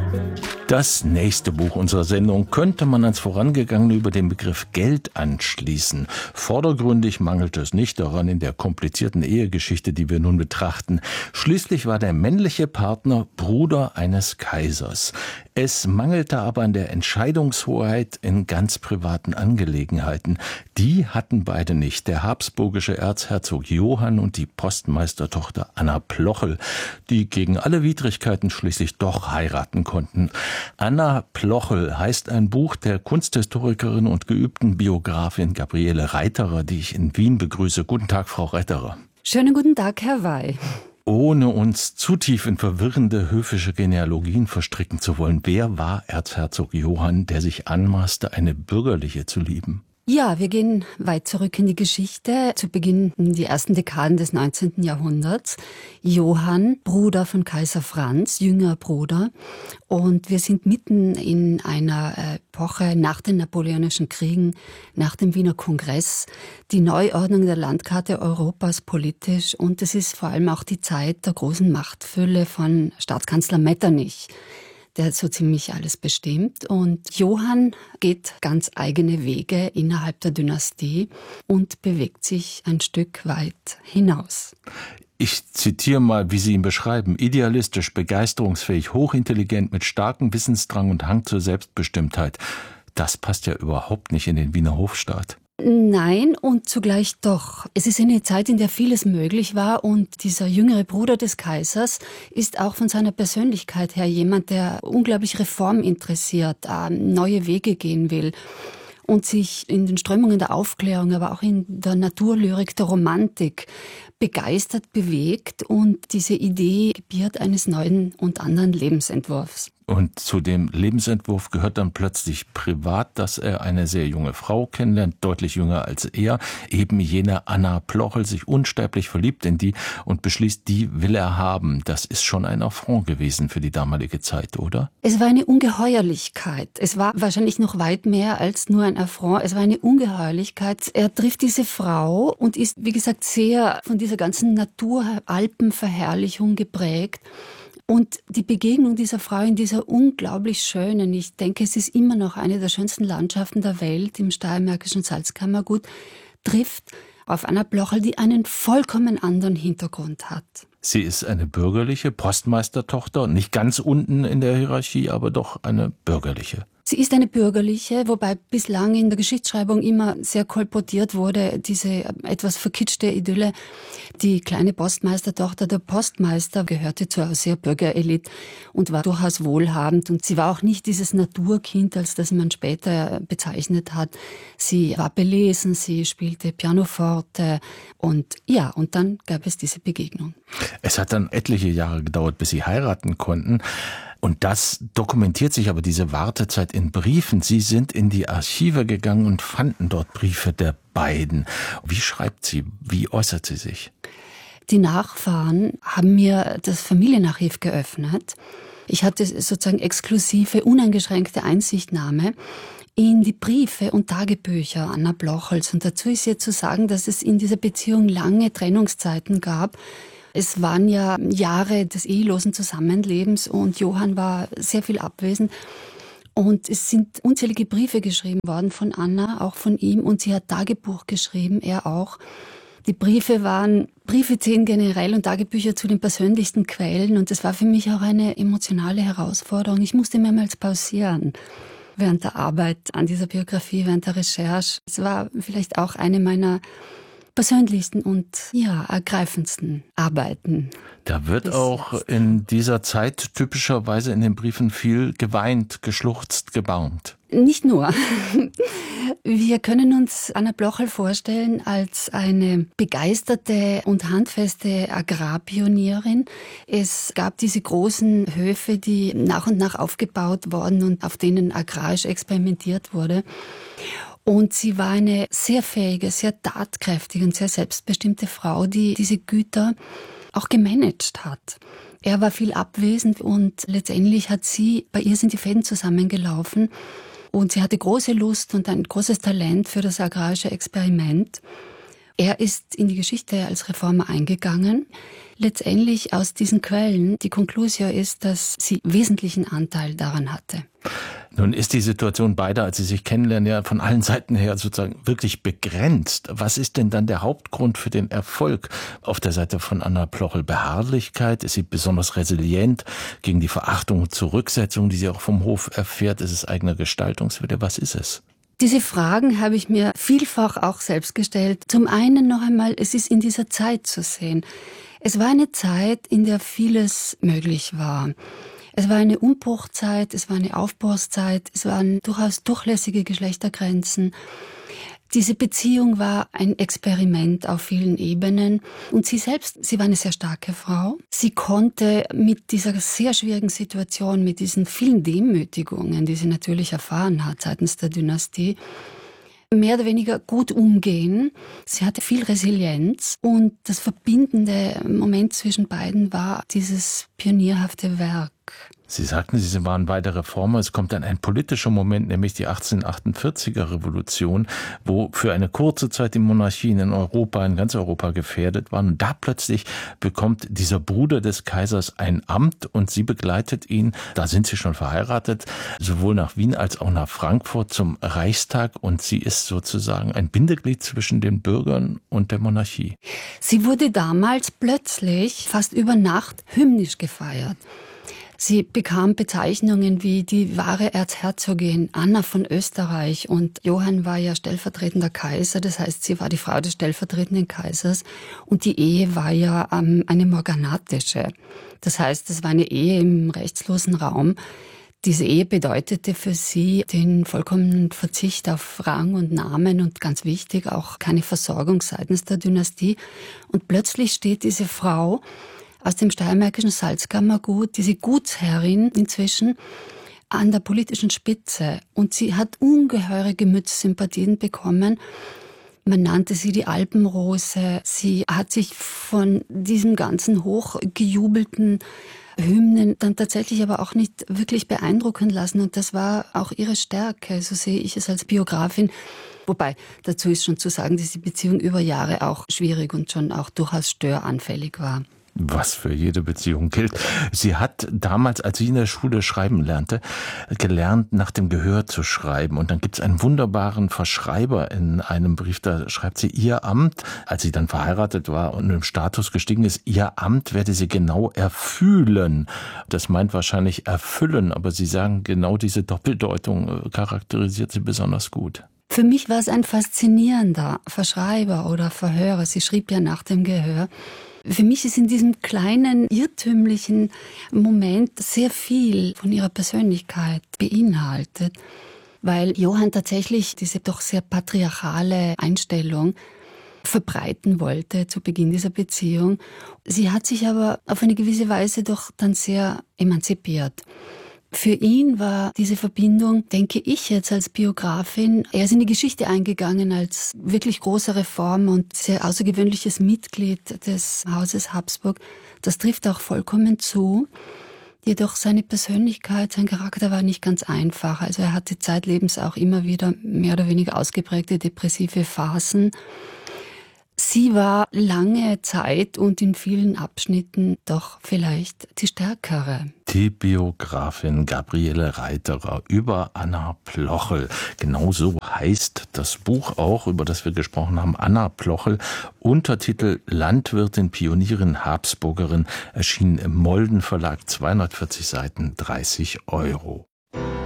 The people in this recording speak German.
Das nächste Buch unserer Sendung könnte man ans Vorangegangene über den Begriff Geld anschließen. Vordergründig mangelte es nicht daran in der komplizierten Ehegeschichte, die wir nun betrachten. Schließlich war der männliche Partner Bruder eines Kaisers. Es mangelte aber an der Entscheidungshoheit in ganz privaten Angelegenheiten. Die hatten beide nicht, der habsburgische Erzherzog Johann und die Postmeistertochter Anna Plochel, die gegen alle Widrigkeiten schließlich doch heiraten konnten. Anna Plochel heißt ein Buch der Kunsthistorikerin und geübten Biografin Gabriele Reiterer, die ich in Wien begrüße. Guten Tag, Frau Reiterer. Schönen guten Tag, Herr Wey. Ohne uns zu tief in verwirrende höfische Genealogien verstricken zu wollen, wer war Erzherzog Johann, der sich anmaßte, eine bürgerliche zu lieben? Ja, wir gehen weit zurück in die Geschichte, zu Beginn in die ersten Dekaden des 19. Jahrhunderts. Johann, Bruder von Kaiser Franz, jüngerer Bruder. Und wir sind mitten in einer Epoche nach den Napoleonischen Kriegen, nach dem Wiener Kongress, die Neuordnung der Landkarte Europas politisch. Und es ist vor allem auch die Zeit der großen Machtfülle von Staatskanzler Metternich, der so ziemlich alles bestimmt. Und Johann geht ganz eigene Wege innerhalb der Dynastie und bewegt sich ein Stück weit hinaus. Ich zitiere mal, wie Sie ihn beschreiben. Idealistisch, begeisterungsfähig, hochintelligent, mit starkem Wissensdrang und Hang zur Selbstbestimmtheit. Das passt ja überhaupt nicht in den Wiener Hofstaat. Nein und zugleich doch. Es ist eine Zeit, in der vieles möglich war und dieser jüngere Bruder des Kaisers ist auch von seiner Persönlichkeit her jemand, der unglaublich reforminteressiert, neue Wege gehen will und sich in den Strömungen der Aufklärung, aber auch in der Naturlyrik, der Romantik begeistert bewegt und diese Idee gebiert eines neuen und anderen Lebensentwurfs. Und zu dem Lebensentwurf gehört dann plötzlich privat, dass er eine sehr junge Frau kennenlernt, deutlich jünger als er, eben jene Anna Plochel, sich unsterblich verliebt in die und beschließt, die will er haben. Das ist schon ein Affront gewesen für die damalige Zeit, oder? Es war eine Ungeheuerlichkeit. Es war wahrscheinlich noch weit mehr als nur ein Affront. Es war eine Ungeheuerlichkeit. Er trifft diese Frau und ist, wie gesagt, sehr von dieser ganzen Natur-Alpenverherrlichung geprägt. Und die Begegnung dieser Frau in dieser unglaublich schönen, ich denke, es ist immer noch eine der schönsten Landschaften der Welt, im steiermärkischen Salzkammergut, trifft auf Anna Plochel, die einen vollkommen anderen Hintergrund hat. Sie ist eine bürgerliche Postmeistertochter, nicht ganz unten in der Hierarchie, aber doch eine bürgerliche. Sie ist eine bürgerliche, wobei bislang in der Geschichtsschreibung immer sehr kolportiert wurde, diese etwas verkitschte Idylle. Die kleine Postmeistertochter, der Postmeister, gehörte zur sehr Bürgerelite und war durchaus wohlhabend. Und sie war auch nicht dieses Naturkind, als das man später bezeichnet hat. Sie war belesen, sie spielte Pianoforte und ja, und dann gab es diese Begegnung. Es hat dann etliche Jahre gedauert, bis sie heiraten konnten. Und das dokumentiert sich aber, diese Wartezeit, in Briefen. Sie sind in die Archive gegangen und fanden dort Briefe der beiden. Wie schreibt sie? Wie äußert sie sich? Die Nachfahren haben mir das Familienarchiv geöffnet. Ich hatte sozusagen exklusive, uneingeschränkte Einsichtnahme in die Briefe und Tagebücher Anna Plochels. Und dazu ist jetzt zu sagen, dass es in dieser Beziehung lange Trennungszeiten gab. Es waren ja Jahre des ehelosen Zusammenlebens und Johann war sehr viel abwesend. Und es sind unzählige Briefe geschrieben worden von Anna, auch von ihm. Und sie hat Tagebuch geschrieben, er auch. Die Briefe waren Briefe ziehen generell und Tagebücher zu den persönlichsten Quellen. Und das war für mich auch eine emotionale Herausforderung. Ich musste mehrmals pausieren während der Arbeit an dieser Biografie, während der Recherche. Es war vielleicht auch eine meiner persönlichsten und ergreifendsten Arbeiten. Da wird auch in dieser Zeit typischerweise in den Briefen viel geweint, geschluchzt, gebaumt. Nicht nur. Wir können uns Anna Plochel vorstellen als eine begeisterte und handfeste Agrarpionierin. Es gab diese großen Höfe, die nach und nach aufgebaut wurden und auf denen agrarisch experimentiert wurde. Und sie war eine sehr fähige, sehr tatkräftige und sehr selbstbestimmte Frau, die diese Güter auch gemanagt hat. Er war viel abwesend und letztendlich bei ihr sind die Fäden zusammengelaufen. Und sie hatte große Lust und ein großes Talent für das agrarische Experiment. Er ist in die Geschichte als Reformer eingegangen. Letztendlich aus diesen Quellen, die Conclusio ist, dass sie wesentlichen Anteil daran hatte. Nun ist die Situation beider, als sie sich kennenlernen, ja von allen Seiten her sozusagen wirklich begrenzt. Was ist denn dann der Hauptgrund für den Erfolg auf der Seite von Anna Plochel? Beharrlichkeit? Ist sie besonders resilient gegen die Verachtung und Zurücksetzung, die sie auch vom Hof erfährt? Ist es eigener Gestaltungswille? Was ist es? Diese Fragen habe ich mir vielfach auch selbst gestellt. Zum einen noch einmal, es ist in dieser Zeit zu sehen. Es war eine Zeit, in der vieles möglich war. Es war eine Umbruchzeit, es war eine Aufbruchszeit, es waren durchaus durchlässige Geschlechtergrenzen. Diese Beziehung war ein Experiment auf vielen Ebenen. Und sie selbst, sie war eine sehr starke Frau. Sie konnte mit dieser sehr schwierigen Situation, mit diesen vielen Demütigungen, die sie natürlich erfahren hat seitens der Dynastie, mehr oder weniger gut umgehen. Sie hatte viel Resilienz und das verbindende Moment zwischen beiden war dieses pionierhafte Werk. Sie sagten, Sie waren beide Reformer. Es kommt dann ein politischer Moment, nämlich die 1848er Revolution, wo für eine kurze Zeit die Monarchien in Europa, in ganz Europa gefährdet waren. Und da plötzlich bekommt dieser Bruder des Kaisers ein Amt und sie begleitet ihn, da sind sie schon verheiratet, sowohl nach Wien als auch nach Frankfurt zum Reichstag. Und sie ist sozusagen ein Bindeglied zwischen den Bürgern und der Monarchie. Sie wurde damals plötzlich fast über Nacht hymnisch gefeiert. Sie bekam Bezeichnungen wie die wahre Erzherzogin Anna von Österreich und Johann war ja stellvertretender Kaiser, das heißt, sie war die Frau des stellvertretenden Kaisers und die Ehe war ja eine morganatische. Das heißt, es war eine Ehe im rechtslosen Raum. Diese Ehe bedeutete für sie den vollkommenen Verzicht auf Rang und Namen und ganz wichtig auch keine Versorgung seitens der Dynastie. Und plötzlich steht diese Frau aus dem steiermärkischen Salzkammergut, diese Gutsherrin inzwischen, an der politischen Spitze. Und sie hat ungeheure Gemütssympathien bekommen. Man nannte sie die Alpenrose. Sie hat sich von diesem ganzen hochgejubelten Hymnen dann tatsächlich aber auch nicht wirklich beeindrucken lassen. Und das war auch ihre Stärke. So sehe ich es als Biografin. Wobei, dazu ist schon zu sagen, dass die Beziehung über Jahre auch schwierig und schon auch durchaus störanfällig war. Was für jede Beziehung gilt. Sie hat damals, als sie in der Schule schreiben lernte, gelernt, nach dem Gehör zu schreiben. Und dann gibt es einen wunderbaren Verschreiber in einem Brief, da schreibt sie, ihr Amt, als sie dann verheiratet war und im Status gestiegen ist, ihr Amt werde sie genau erfühlen. Das meint wahrscheinlich erfüllen, aber Sie sagen, genau diese Doppeldeutung charakterisiert sie besonders gut. Für mich war es ein faszinierender Verschreiber oder Verhörer. Sie schrieb ja nach dem Gehör. Für mich ist in diesem kleinen, irrtümlichen Moment sehr viel von ihrer Persönlichkeit beinhaltet, weil Johann tatsächlich diese doch sehr patriarchale Einstellung verbreiten wollte zu Beginn dieser Beziehung. Sie hat sich aber auf eine gewisse Weise doch dann sehr emanzipiert. Für ihn war diese Verbindung, denke ich jetzt als Biografin, er ist in die Geschichte eingegangen als wirklich großer Reformer und sehr außergewöhnliches Mitglied des Hauses Habsburg. Das trifft auch vollkommen zu. Jedoch seine Persönlichkeit, sein Charakter war nicht ganz einfach. Also er hatte zeitlebens auch immer wieder mehr oder weniger ausgeprägte depressive Phasen. Sie war lange Zeit und in vielen Abschnitten doch vielleicht die stärkere. Die Biografin Gabriele Reiterer über Anna Plochel. Genauso heißt das Buch auch, über das wir gesprochen haben, Anna Plochel. Untertitel Landwirtin, Pionierin, Habsburgerin, erschienen im Molden Verlag, 240 Seiten, 30 €.